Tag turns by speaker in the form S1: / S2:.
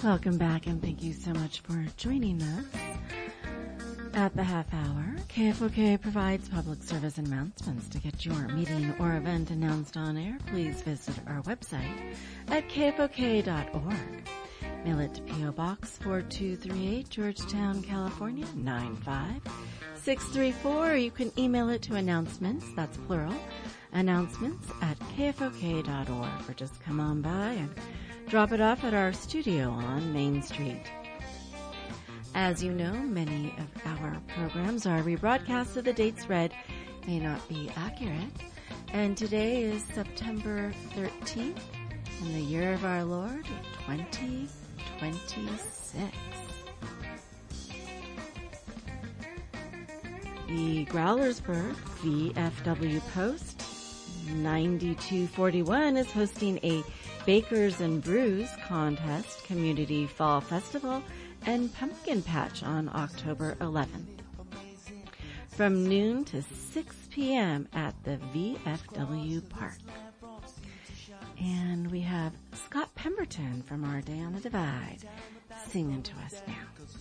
S1: Welcome back, and thank you so much for joining us at the half hour. KFOK provides public service announcements. To get your meeting or event announced on air, please visit our website at kfok.org. Mail it to P.O. Box 4238, Georgetown, California, 95634. Or you can email it to announcements, that's plural, announcements at kfok.org. Or just come on by and drop it off at our studio on Main Street. As you know, many of our programs are rebroadcasts, so the dates read may not be accurate. And today is September 13th in the year of our Lord, 2026. The Growlersburg VFW Post 9241 is hosting a Bakers and Brews Contest, Community Fall Festival, and Pumpkin Patch on October 11th. From noon to 6 p.m. at the VFW Park. And we have Scott Pemberton from Our Day on the Divide singing to us now.